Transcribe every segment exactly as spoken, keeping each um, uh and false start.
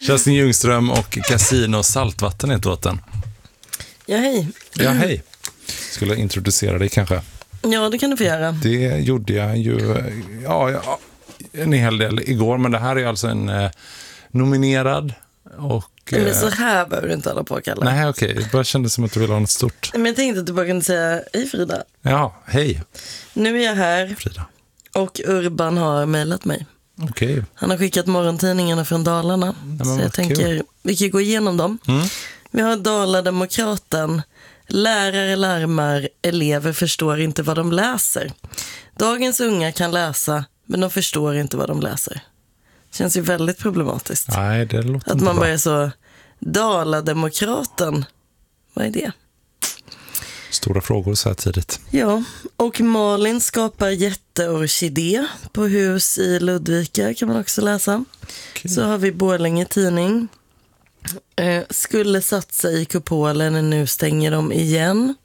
Kerstin Ljungström och Casino Saltvatten är låten. Ja, hej. Ja, hej. Skulle jag introducera dig kanske? Ja, det kan du få göra. Det gjorde jag ju ja, ja, en hel del igår, men det här är alltså en eh, nominerad och... Men så här behöver du inte alla på, Kalle. Nej, okej. Okay. Det bara kändes som att du ville ha något stort. Men jag tänkte att du bara kunde säga, hej Frida. Ja, hej. Nu är jag här. Frida. Och Urban har mejlat mig. Okej. Okay. Han har skickat morgontidningarna från Dalarna. Ja, så jag tänker, kul. Vi kan gå igenom dem. Mm. Vi har Dala-Demokraten. Lärare larmar, elever förstår inte vad de läser. Dagens unga kan läsa, men de förstår inte vad de läser. Känns ju väldigt problematiskt. Nej, det låter att inte man bra. börjar så, Dala-Demokraten, vad är det? Stora frågor så här tidigt. Ja, och Malin skapar jätteorkidé på hus i Ludvika, kan man också läsa. Okay. Så har vi Borlänge tidning. Eh, skulle satsa i kupolen, nu stänger de igen.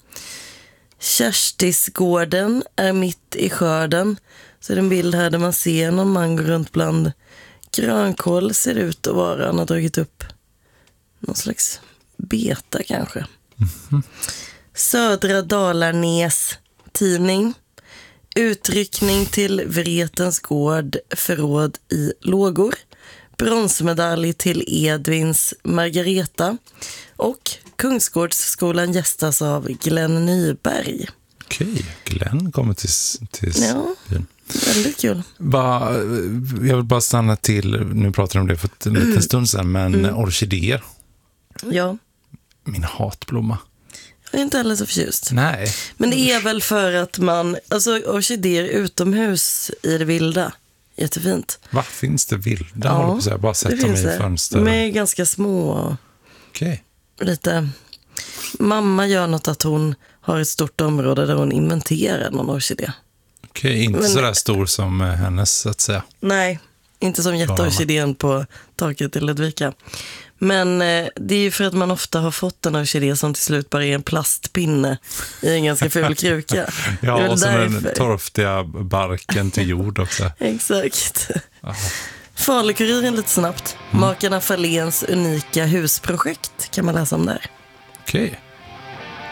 Kerstisgården är mitt i skörden. Så är det en bild här där man ser någon man går runt bland grönkål, ser ut att vara. Han har dragit upp någon slags beta kanske. Mm-hmm. Södra Dalarnäs tidning. Utryckning till Vretens gård, förråd i lågor. Bronsmedalj till Edvins Margareta. Och Kungsgårdsskolan gästas av Glenn Nyberg. Okej, Glenn kommer till, till ja, väldigt kul. Va, jag vill bara stanna till, nu pratar vi om det för en liten stund sedan, men mm. orkidéer. Ja. Min hatblomma. Jag är inte heller så förtjust. Nej. Men det är väl för att man, alltså orkidéer utomhus i det vilda. Jättefint. Va, finns det vilda? Ja, jag bara sätta mig i fönster. De är ganska små. Okej. Okay. Lite. Mamma gör något att hon har ett stort område där hon inventerar någon orkidé. Okej, okay, inte Men, så där stor som hennes så att säga. Nej, inte som jätteorkidén på taket i Ludvika. Men eh, det är ju för att man ofta har fått en orkidé som till slut bara är en plastpinne i en ganska ful kruka. Ja, och så den torftiga barken till jord också. Exakt. Falukuriren lite snabbt. Mm. Makarna Falléns unika husprojekt kan man läsa om där. Okej. Okay.